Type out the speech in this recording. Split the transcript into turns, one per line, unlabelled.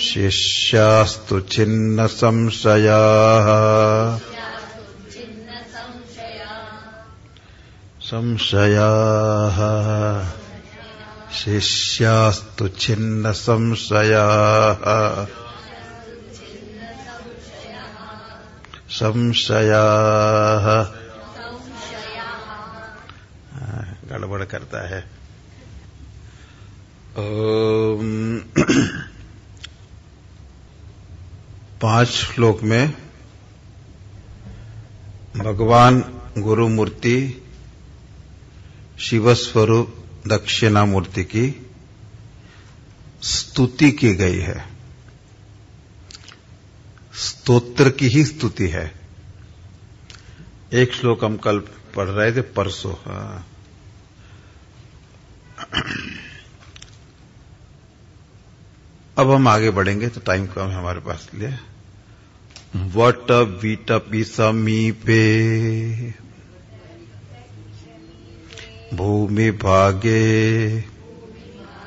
शिष्यास्तु छिन्न संशयाः संशयाः शिष्यास्तु छिन्न संशयाः संशयाः गड़बड़ करता है। ओम 5 श्लोक में भगवान गुरु मूर्ति शिव स्वरूप दक्षिणामूर्ति की स्तुति की गई है। स्तोत्र की ही स्तुति है। एक श्लोक हम कल पढ़ रहे थे परसों। अब हम आगे बढ़ेंगे तो टाइम कम है हमारे पास लिए। वट वीटपि समीपे भूमि भागे